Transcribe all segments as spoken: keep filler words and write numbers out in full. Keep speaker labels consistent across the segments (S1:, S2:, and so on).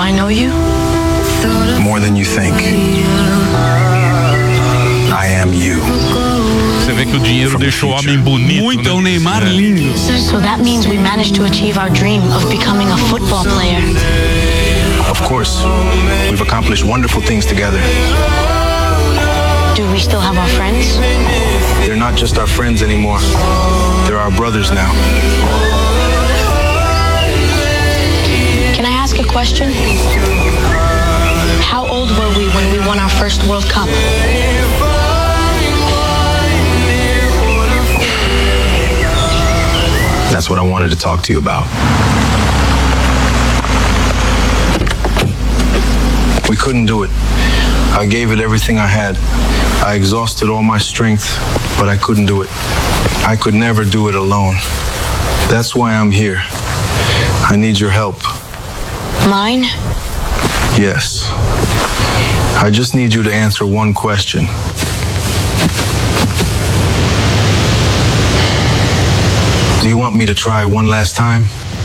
S1: I know you?
S2: More than you think. I am you.
S3: Você vê que o dinheiro deixou o homem bonito.
S4: Muito, é um
S3: né?
S4: Neymar
S3: É.
S4: lindo.
S1: So that means we managed to achieve our dream of becoming a football player.
S2: Of course, we've accomplished wonderful things together.
S1: Do we still have our friends?
S2: They're not just our friends anymore. They're our brothers now.
S1: Can I ask a question? How old were we when we won our first World Cup?
S2: That's what I wanted to talk to you about. We couldn't do it. I gave it everything I had. I exhausted all my strength, but I couldn't do it. I could never do it alone. That's why I'm here. I need your help.
S1: Mine?
S2: Yes. I just need you to answer one question. Do you want me to try one last time?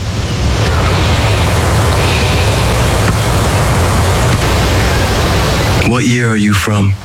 S2: What year are you from?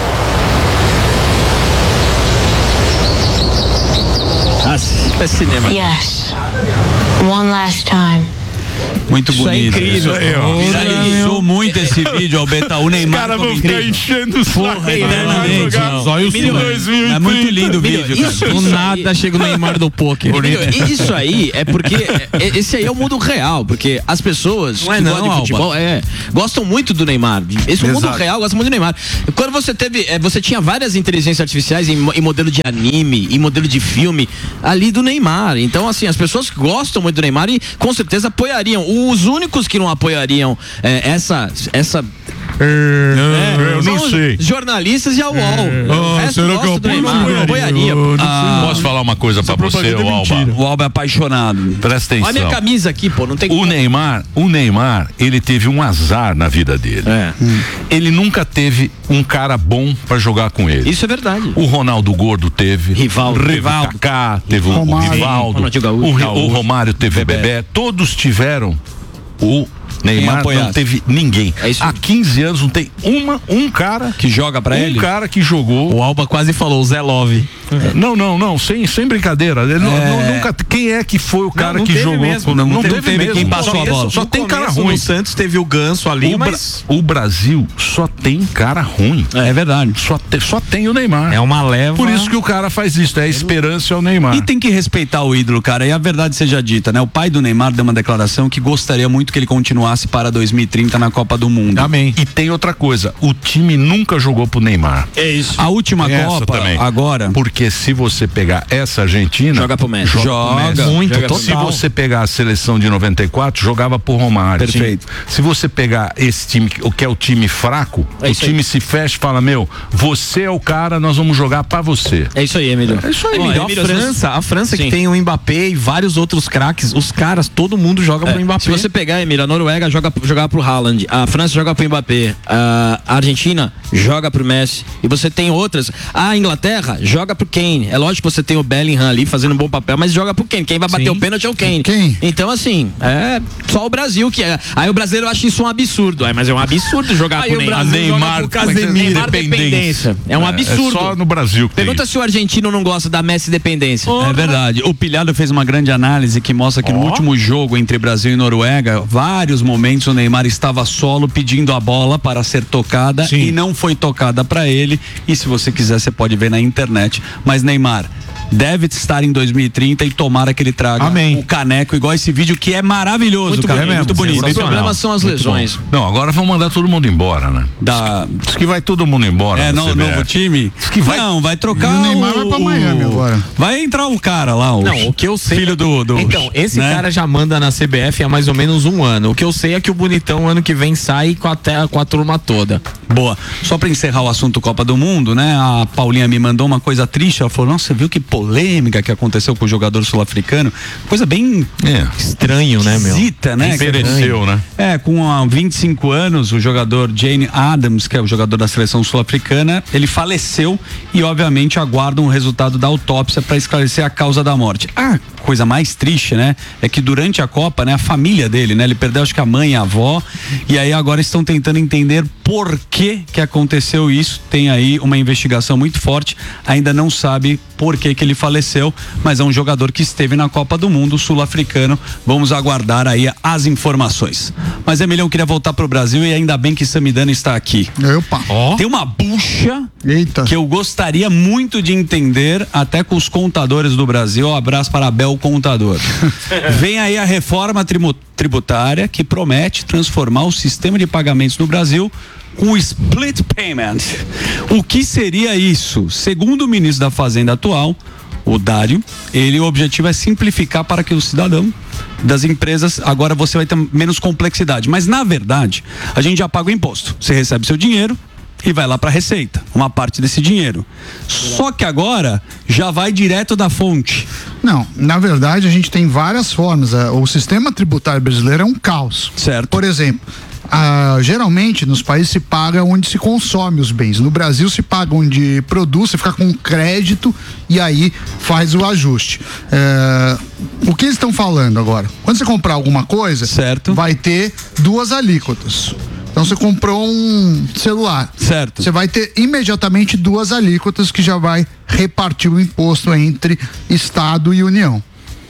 S5: É cinema.
S1: Yes. One last time.
S4: Muito
S5: Isso é
S4: bonito.
S5: incrível.
S3: Isso aí, ó.
S4: Viralizou muito esse vídeo, Albeta. O Neymar.
S3: Os caras
S4: como
S3: vão ficar
S4: incrível.
S3: enchendo o saco.
S4: Porra, eternamente.
S3: Só o
S5: Emílio,
S4: É muito lindo o vídeo,
S5: Emílio,
S4: cara.
S5: isso-
S4: Do
S5: isso
S4: nada
S5: aí-
S4: chega o Neymar do poker.
S5: Emílio, isso aí é porque é- esse aí é o mundo real, porque as pessoas
S4: Não é
S5: que
S4: não,
S5: gostam de
S4: Alba.
S5: futebol é, gostam muito do Neymar. Esse é o mundo
S2: Exato.
S5: real gosta muito do Neymar. Quando você teve, é, você tinha várias inteligências artificiais em, mo- em modelo de anime, em modelo de filme ali do Neymar. Então assim, as pessoas gostam muito do Neymar e com certeza apoiariam. Os únicos que não apoiariam é, essa essa
S3: É, eu
S5: são
S3: não
S5: os
S3: sei.
S5: jornalistas e a U O L. O
S3: Ah,
S5: resto
S3: será que
S5: gosta
S3: eu
S5: do
S3: apoio?
S5: Neymar,
S3: Não
S5: não apoiaria.
S3: apoiaria.
S5: Ah,
S3: Posso falar uma coisa pra você,
S4: propaganda
S3: o
S4: é
S3: Alba?
S4: mentira. O Alba é apaixonado.
S3: Presta
S5: olha a minha
S3: atenção.
S5: camisa aqui, pô, não tem
S3: O Neymar, o Neymar, ele teve um azar na vida dele.
S5: É.
S3: Ele nunca teve um cara bom pra jogar com ele.
S5: Isso é verdade.
S3: O Ronaldo Gordo teve.
S5: Rivaldo.
S3: O Rivaldo. Kaká teve o
S6: Romário.
S3: Rivaldo.
S5: Ronaldinho Gaúcho.
S3: O, Ri- o
S5: Gaúcho.
S3: Romário teve
S5: Bebé.
S3: Bebé. Todos tiveram. O Neymar
S4: apoiasse.
S3: não teve ninguém.
S5: É isso
S3: Há
S5: mesmo.
S3: quinze anos não tem uma, um cara
S4: Que joga pra
S3: um
S4: ele?
S3: cara que jogou.
S4: O Alba quase falou, o Zé Love.
S3: Não, não, não, sem, sem brincadeira. Ele não-
S4: É.
S3: não- nunca, quem é que foi o cara
S4: não
S3: que
S4: teve
S3: jogou?
S4: mesmo, não, não teve
S3: mesmo.
S4: quem passou
S3: Só-
S4: a bola.
S3: Só
S4: No
S3: tem cara
S4: começo,
S3: ruim.
S4: No Santos teve o Ganso ali,
S3: O, Bra-
S4: mas
S3: o Brasil só tem cara ruim.
S4: é verdade.
S3: Só, te- só tem o Neymar.
S4: É uma leva.
S3: Por isso que o cara faz isso, é a esperança ao Neymar.
S4: E tem que respeitar o ídolo, cara. E a verdade seja dita, né? O pai do Neymar deu uma declaração que gostaria muito que ele continuasse para dois mil e trinta na Copa do Mundo.
S3: Amém. E tem outra coisa, o time nunca jogou pro Neymar.
S5: É isso.
S4: A última
S3: Tem essa
S4: Copa,
S3: também.
S4: agora,
S3: Porque se você pegar essa Argentina,
S5: Joga pro Messi.
S3: Joga,
S4: Joga,
S3: pro Messi.
S4: muito,
S3: Joga-
S4: total.
S3: Se você pegar a seleção de noventa e quatro, jogava pro Romário.
S4: Perfeito.
S3: Sim. Se você pegar esse time, o que é o time fraco,
S5: É
S3: o
S5: isso aí.
S3: time se fecha e fala, meu, você é o cara, nós vamos jogar pra você.
S5: É isso aí, Emílio.
S3: É isso aí.
S4: Ó,
S5: Emílio,
S4: a
S5: Emílio, às vezes-
S4: França, a França
S5: Sim.
S4: que tem o Mbappé e vários outros craques, os caras, todo mundo joga pro Mbappé.
S5: Se você pegar, Emílio, a Noruega joga, joga pro Haaland, a França joga pro Mbappé, a Argentina joga pro Messi, e você tem outras. A Inglaterra joga pro Kane. É lógico que você tem o Bellingham ali fazendo um bom papel, mas joga pro Kane. Quem vai bater
S4: Sim.
S5: o pênalti é o Kane.
S6: Quem?
S5: Então, assim, é só o Brasil que é. Aí o brasileiro acha isso um absurdo. Aí, mas é um absurdo jogar
S4: Aí
S5: pro
S4: o
S5: Neymar.
S4: Brasil joga
S3: Neymar,
S4: pro Casemiro.
S5: Neymar dependência. É um absurdo.
S3: É só no Brasil que tem
S5: Pergunta
S3: isso.
S5: se o argentino não gosta da Messi dependência.
S4: É verdade. O Pilhado fez uma grande análise que mostra que no último jogo entre Brasil e Noruega, vários momentos o Neymar estava solo pedindo a bola para ser tocada e não foi tocada para ele. E se você quiser, você pode ver na internet. Mas Neymar deve estar em dois mil e trinta e tomara que ele traga
S3: Amém.
S4: o caneco igual esse vídeo que é maravilhoso,
S5: Muito
S4: cara.
S5: bonito,
S4: muito bonito.
S5: O problema são as lesões.
S3: Não, agora vão mandar todo mundo embora, né?
S4: Da
S3: Diz que vai todo mundo embora.
S4: É,
S3: no
S4: no,
S3: C B F.
S4: novo time?
S3: que vai-
S4: Não, vai trocar.
S6: E o Neymar vai pra Miami agora.
S4: Vai entrar o cara lá, o
S7: Não, o que eu sei.
S4: filho do. do
S7: Então, esse
S4: né?
S7: cara já manda na C B F há mais ou menos um ano. O que eu sei é que o Bonitão ano que vem sai com a, te- com a turma toda.
S4: Boa. Só pra encerrar o assunto Copa do Mundo, né? A Paulinha me mandou uma coisa triste. Ela falou: nossa, você viu que polêmica que aconteceu com o jogador sul-africano? Coisa bem
S3: É.
S7: Estranho, né, meu?
S4: esquisita, né?
S3: Pereceu, né?
S4: É, com ah, vinte e cinco anos, o jogador Jane Adams, que é o jogador da seleção sul-africana, ele faleceu e, obviamente, aguardam o resultado da autópsia para esclarecer a causa da morte. A coisa mais triste, né? É que durante a Copa, né? A família dele, né? Ele perdeu acho que a mãe e a avó, e aí agora estão tentando entender por que que aconteceu isso. Tem aí uma investigação muito forte, ainda não sabe por que que ele faleceu, mas é um jogador que esteve na Copa do Mundo, sul-africano. Vamos aguardar aí as informações. Mas, Emilhão, queria voltar pro Brasil e ainda bem que Samidana está aqui.
S6: Opa.
S4: Oh. Tem uma bucha
S6: Eita.
S4: que eu gostaria muito de entender, até com os contadores do Brasil. Um abraço para Abel Contador. Vem aí a reforma tributária que promete transformar o sistema de pagamentos no Brasil com o split payment. O que seria isso? Segundo o ministro da Fazenda atual, o Dário, ele, o objetivo é simplificar para que o cidadão das empresas, agora você vai ter menos complexidade. Mas, na verdade, a gente já paga o imposto. Você recebe seu dinheiro e vai lá para a Receita, uma parte desse dinheiro. Só que agora já vai direto da fonte.
S6: Não, na verdade a gente tem várias formas. O sistema tributário brasileiro é um caos.
S4: Certo.
S6: Por exemplo, Ah, geralmente nos países se paga onde se consome os bens. No Brasil se paga onde produz, você fica com crédito e aí faz o ajuste. É, o que eles estão falando agora? Quando você comprar alguma coisa,
S4: certo,
S6: vai ter duas alíquotas. Então você comprou um celular,
S4: certo?
S6: Você vai ter imediatamente duas alíquotas que já vai repartir o imposto entre Estado e União.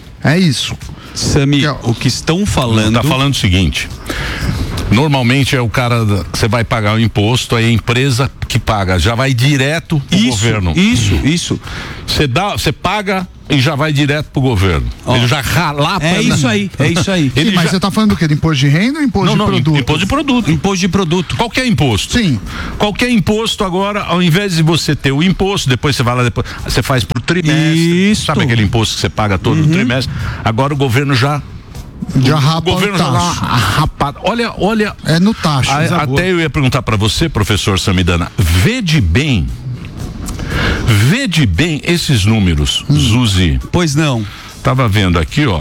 S6: É isso.
S3: Sami, que, o que estão falando... Tá falando o seguinte... Normalmente é o cara que você vai pagar o imposto, aí a empresa que paga já vai direto pro
S4: isso,
S3: governo.
S4: Isso, isso.
S3: Você dá, você paga e já vai direto pro governo. Oh. Ele já rala.
S4: É isso aí, é isso aí.
S6: Sim, mas já... você tá falando do quê? De imposto de renda ou imposto
S3: não,
S6: de
S3: não,
S6: produto?
S3: Imposto de produto.
S4: Imposto de produto.
S3: Qualquer imposto.
S6: Sim.
S3: Qualquer imposto agora, ao invés de você ter o imposto, depois você vai lá, depois você faz por trimestre.
S4: Isso.
S3: Sabe aquele imposto que você paga todo uhum. trimestre? Agora o governo já
S6: Já rapa
S3: o governo já dá rapado. Olha, olha.
S6: É no taxa.
S3: A, até eu ia perguntar para você, professor Samidana, vede bem, vede bem esses números, hum. Zuzi.
S4: Pois não.
S3: Tava vendo aqui, ó.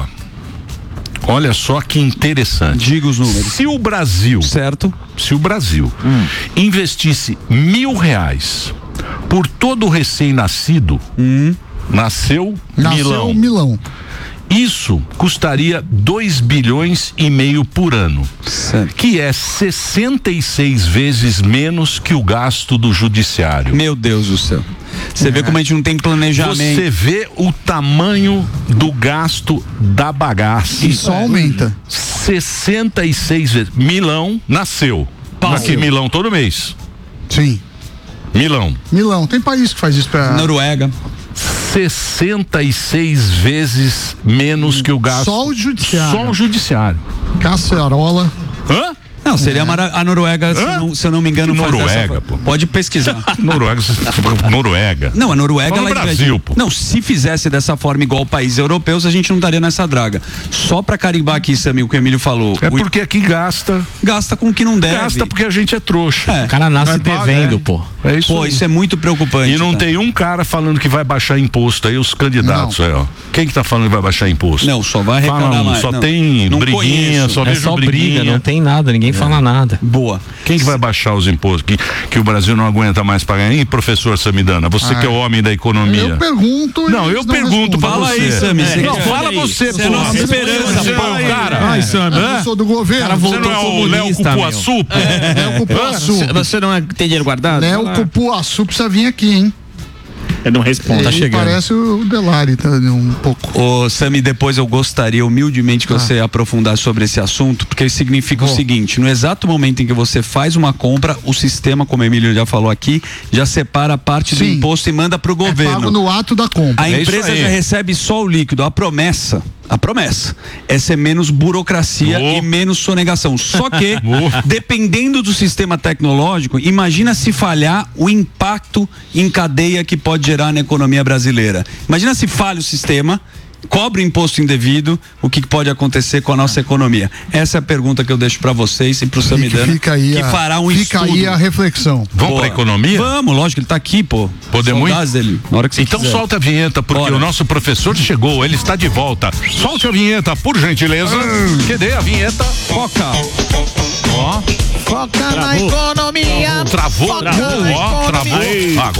S3: Olha só que interessante.
S4: Diga os números.
S3: Se o Brasil,
S4: certo?
S3: Se o Brasil hum. investisse mil reais por todo recém-nascido,
S4: hum.
S3: nasceu,
S6: nasceu
S3: Milão.
S6: Milão.
S3: Isso custaria dois bilhões e meio por ano,
S4: certo.
S3: Que é sessenta e seis vezes menos que o gasto do judiciário.
S4: Meu Deus do céu. Você é. vê como a gente não tem planejamento.
S3: Você vê o tamanho do gasto da bagaça.
S6: E só é. aumenta.
S3: sessenta e seis vezes. Milão nasceu.
S4: Passou.
S3: Aqui Milão todo mês.
S6: Sim.
S3: Milão.
S6: Milão. Tem país que faz isso pra...
S4: Noruega.
S3: sessenta e seis vezes menos que o gasto.
S6: Só o judiciário.
S3: Só o judiciário.
S6: Caçarola.
S3: Hã?
S4: Não, seria é. a Noruega, se, não, se eu não me engano,
S3: Noruega,
S4: faz pô. Pode pesquisar.
S3: Noruega, Noruega.
S4: Não, a Noruega
S3: no Brasil, pô.
S4: Não, se fizesse dessa forma igual países europeus, a gente não estaria nessa draga. Só pra carimbar aqui, Samir, o que o Emílio falou.
S3: É porque aqui gasta.
S4: Gasta com o que não deve.
S3: Gasta porque a gente é trouxa.
S4: É.
S7: O cara nasce devendo, pô.
S3: É isso.
S4: Pô,
S3: aí.
S4: Isso é muito preocupante.
S3: E não tá? Tem um cara falando que vai baixar imposto aí, os candidatos não. aí, ó. Quem que tá falando que vai baixar imposto?
S4: Não, só vai arrecadar
S3: fala,
S4: mais.
S3: Só
S4: não.
S3: tem
S4: não
S3: briguinha,
S4: conheço.
S3: só
S7: é
S3: vejo
S7: só
S3: briguinha.
S7: briga, não tem nada, ninguém é. fala nada.
S4: Boa.
S3: Quem que vai baixar os impostos? Que, que o Brasil não aguenta mais pagar? E professor Samidana, você ah, que é o homem da economia.
S6: Eu pergunto.
S3: Não, eu
S6: não
S3: pergunto pra
S6: fala
S3: você.
S4: Aí, Sami,
S3: é. Não, fala você,
S4: pô.
S3: Você
S4: não é esperança,
S3: você
S4: pô.
S3: É o cara.
S6: Ai, Sami, eu sou do governo.
S7: Cara
S3: você não é o Léo Cupuaçu, pô?
S6: É, Léo Cupuaçu.
S5: Você não é, tem dinheiro guardado?
S6: Léo Cupuaçu precisa vir aqui, hein?
S5: Eu não respondo.
S6: Ele
S5: tá chegando.
S6: Parece o Delari, tá, um pouco.
S4: Ô, Sami, depois eu gostaria humildemente que ah. você aprofundasse sobre esse assunto, porque significa oh. o seguinte: no exato momento em que você faz uma compra, o sistema, como o Emílio já falou aqui, já separa a parte Sim. do imposto e manda pro governo.
S6: É pago no ato da compra.
S4: A
S3: é
S4: empresa já recebe só o líquido, a promessa. A promessa é ser menos burocracia oh. e menos sonegação. Só que, oh. dependendo do sistema tecnológico, imagina se falhar o impacto em cadeia que pode gerar na economia brasileira. Imagina se falha o sistema, cobra o imposto indevido, o que pode acontecer com a nossa economia? Essa é a pergunta que eu deixo para vocês e pro Samidana,
S6: fica aí
S4: que
S6: a,
S4: fará um
S6: fica
S4: estudo.
S6: Fica aí a reflexão.
S3: Vamos Boa. pra economia?
S4: Vamos, lógico, ele tá aqui, pô.
S3: Podemos ir?
S4: Dele, na hora que você
S3: então
S4: quiser.
S3: Solta a vinheta, porque Bora. o nosso professor chegou, ele está de volta. Solte a vinheta, por gentileza. Hum. Cadê a vinheta?
S4: Foca.
S3: Ó.
S5: Foca Travou. na economia.
S3: Travou. Travou. Ó, travou.